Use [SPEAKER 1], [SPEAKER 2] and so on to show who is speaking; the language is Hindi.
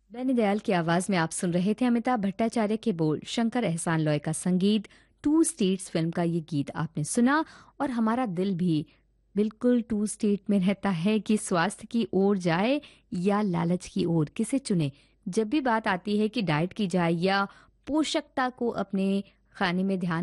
[SPEAKER 1] बैनी दयाल की आवाज में आप सुन रहे थे अमिताभ भट्टाचार्य के बोल, शंकर एहसान लॉय का संगीत। टू स्टेट्स फिल्म का ये गीत आपने सुना। और हमारा दिल भी बिल्कुल टू स्टेट में रहता है कि स्वास्थ्य की ओर जाए या लालच की ओर, किसे चुने। जब भी बात आती है कि डाइट की जाए या पोषकता को अपने खाने में ध्यान